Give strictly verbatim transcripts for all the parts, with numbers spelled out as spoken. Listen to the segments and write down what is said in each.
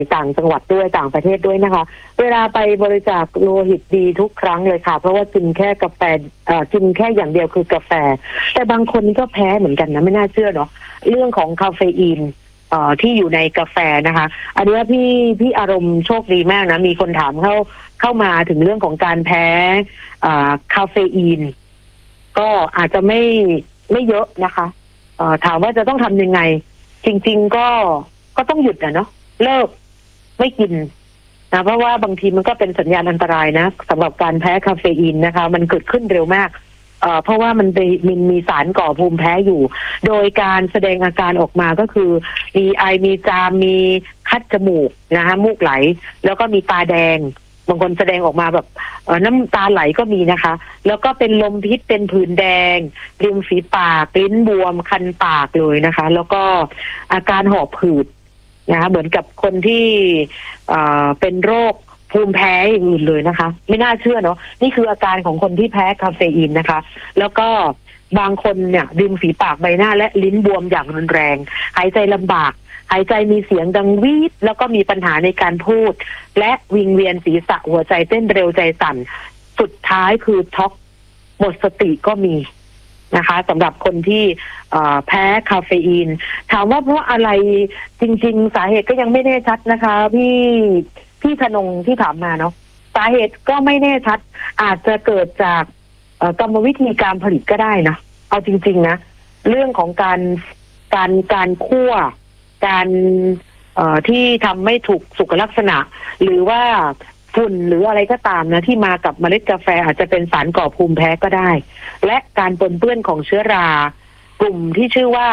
ต่างจังหวัดด้วยต่างประเทศด้วยนะคะเวลาไปบริจาคโลหิตดีทุกครั้งเลยค่ะเพราะว่ากินแค่กาแฟเอ่อกินแค่อย่างเดียวคือกาแฟแต่บางคนก็แพ้เหมือนกันนะไม่น่าเชื่อเนาะเรื่องของคาเฟอีนเอ่อที่อยู่ในกาแฟนะคะอันนี้พี่พี่อารมณ์โชคดีมากนะมีคนถามเข้าเข้ามาถึงเรื่องของการแพ้อ่าคาเฟอีนก็อาจจะไม่ไม่เยอะนะคะเอ่อถามว่าจะต้องทำยังไงจริงๆก็ก็ต้องหยุดนะเนาะเลิกไม่กินนะเพราะว่าบางทีมันก็เป็นสัญญาณอันตรายนะสำหรับการแพ้คาเฟอีนนะคะมันเกิดขึ้นเร็วมากเอ่อเพราะว่ามันไปมันมีสารก่อภูมิแพ้อยู่ โดยการแสดงอาการออกมาก็คือมีไอมีจามมีคัดจมูกนะคะมูกไหลแล้วก็มีตาแดงบางคนแสดงออกมาแบบน้ำตาไหลก็มีนะคะแล้วก็เป็นลมพิษเป็นผื่นแดงริมฝีปากลิ้นบวมคันปากเลยนะคะแล้วก็อาการหอบหืดนะคะเหมือนกับคนที่เป็นโรคภูมิแพ้อย่างอื่นเลยนะคะไม่น่าเชื่อเนาะนี่คืออาการของคนที่แพ้คาเฟอีนนะคะแล้วก็บางคนเนี่ยริมฝีปากใบหน้าและลิ้นบวมอย่างรุนแรงหายใจลำบากหายใจมีเสียงดังวีดแล้วก็มีปัญหาในการพูดและวิงเวียนศีรษะหัวใจเต้นเร็วใจสั่นสุดท้ายคือช็อกหมดสติก็มีนะคะสำหรับคนที่แพ้คาเฟอีนถามว่าเพราะอะไรจริงๆสาเหตุก็ยังไม่แน่ชัดนะคะพี่พี่ธนงที่ถามมาเนาะสาเหตุก็ไม่แน่ชัดอาจจะเกิดจากกรรมวิธีการผลิตก็ได้นะเอาจริงๆนะเรื่องของการการการคั่วการที่ทำไม่ถูกสุขลักษณะหรือว่าฝุ่นหรืออะไรก็ตามนะที่มากับเมล็ดกาแฟอาจจะเป็นสารก่อภูมิแพ้ก็ได้และการปนเปื้อนของเชื้อรากลุ่มที่ชื่อว่า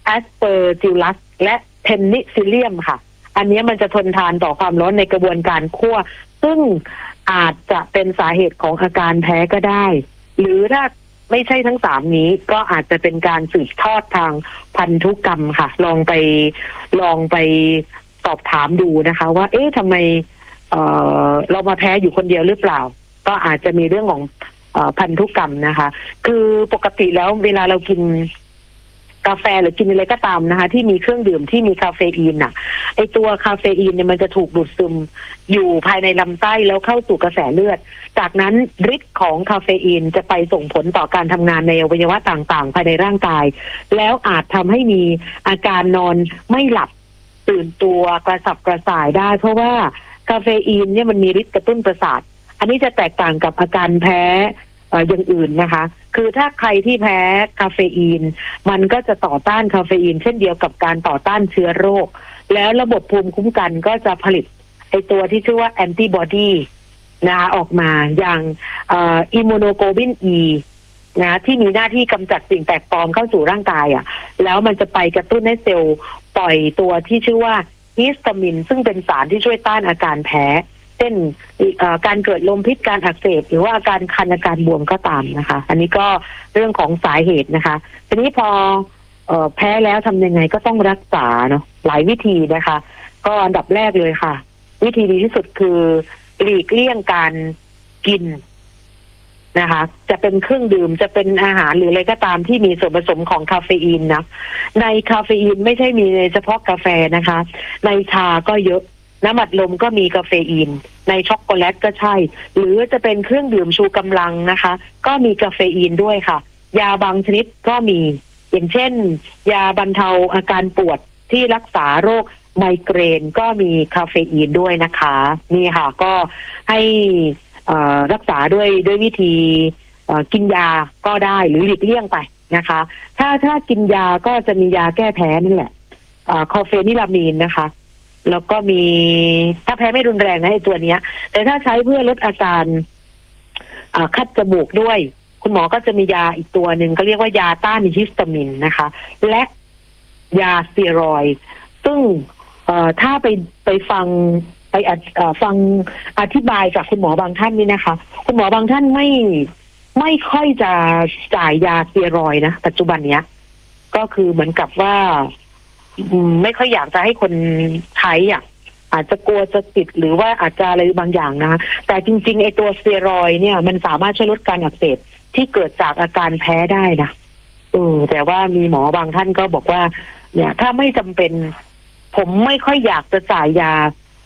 Aspergillus และ Penicillium ค่ะอันนี้มันจะทนทานต่อความร้อนในกระบวนการคั่วซึ่งอาจจะเป็นสาเหตุของอาการแพ้ก็ได้หรือถ้าไม่ใช่ทั้งสามนี้ก็อาจจะเป็นการสืบทอดทางพันธุกรรมค่ะลองไปลองไปสอบถามดูนะคะว่าเอ๊ะทำไมเอ่อเรามาแพ้อยู่คนเดียวหรือเปล่าก็อาจจะมีเรื่องของเอ่อพันธุกรรมนะคะคือปกติแล้วเวลาเรากินกาแฟหรือกินอะไรก็ตามนะคะที่มีเครื่องดื่มที่มีคาเฟอีนน่ะไอตัวคาเฟอีนเนี่ยมันจะถูกดูดซึมอยู่ภายในลำไส้แล้วเข้าสู่กระแสเลือดจากนั้นฤทธิ์ของคาเฟอีนจะไปส่งผลต่อการทำงานในอวัยวะต่างๆภายในร่างกายแล้วอาจทำให้มีอาการนอนไม่หลับตื่นตัวกระสับกระส่ายได้เพราะว่าคาเฟอีนเนี่ยมันมีฤทธิ์กระตุ้นประสาทอันนี้จะแตกต่างกับอาการแพ้อย่างอื่นนะคะคือถ้าใครที่แพ้คาเฟอีนมันก็จะต่อต้านคาเฟอีนเช่นเดียวกับการต่อต้านเชื้อโรคแล้วระบบภูมิคุ้มกันก็จะผลิตไอตัวที่ชื่อว่าแอนติบอดีนะคะออกมาอย่างอิมมูโนโกลบิน E นะที่มีหน้าที่กำจัดสิ่งแปลกปลอมเข้าสู่ร่างกายอ่ะแล้วมันจะไปกระตุ้นให้เซลล์ปล่อยตัวที่ชื่อว่าฮิสตามินซึ่งเป็นสารที่ช่วยต้านอาการแพ้เช่นการเกิดลมพิษการอักเสบหรือว่าอาการคันอาการบวมก็ตามนะคะอันนี้ก็เรื่องของสาเหตุนะคะทีนี้พอเอ่อแพ้แล้วทำยังไงก็ต้องรักษาเนาะหลายวิธีนะคะก็อันดับแรกเลยค่ะวิธีดีที่สุดคือหลีกเลี่ยงการกินนะคะจะเป็นเครื่องดื่มจะเป็นอาหารหรืออะไรก็ตามที่มีส่วนผสมของคาเฟอีนนะในคาเฟอีนไม่ใช่มีในเฉพาะกาแฟนะคะในชาก็เยอะน้ำอัดลมก็มีคาเฟอีนในช็อกโกแลตก็ใช่หรือจะเป็นเครื่องดื่มชูกำลังนะคะก็มีคาเฟอีนด้วยค่ะยาบางชนิดก็มีอย่างเช่นยาบรรเทาอาการปวดที่รักษาโรคไมเกรนก็มีคาเฟอีนด้วยนะคะนี่ค่ะก็ให้รักษาด้วยด้วยวิธีกินยาก็ได้หรือหลีกเลี่ยงไปนะคะถ้าถ้ากินยาก็จะมียาแก้แพ้นี่แหละคอเฟนิลามีนนะคะแล้วก็มีถ้าแพ้ไม่รุนแรงนะไอ้ตัวเนี้ยแต่ถ้าใช้เพื่อลดอาการคัดจมูกด้วยคุณหมอก็จะมียาอีกตัวหนึ่งก็เรียกว่ายาต้านฮิสตามินนะคะและยาสเตียรอยด์ซึ่งถ้าไปไปฟังไปฟังอธิบายจากคุณหมอบางท่านนี่นะคะคุณหมอบางท่านไม่ไม่ค่อยจะจ่ายยาสเตียรอยด์นะปัจจุบันเนี้ยก็คือเหมือนกับว่าไม่ค่อยอยากจะให้คนใช้อ่ะอาจจะกลัวจะติดหรือว่าอาจจะอะไรบางอย่างนะแต่จริงๆไอ้ตัวสเตียรอยด์เนี่ยมันสามารถช่วยลดการอักเสบที่เกิดจากอาการแพ้ได้นะเออแต่ว่ามีหมอบางท่านก็บอกว่าเนี่ยถ้าไม่จำเป็นผมไม่ค่อยอยากจะจ่ายยา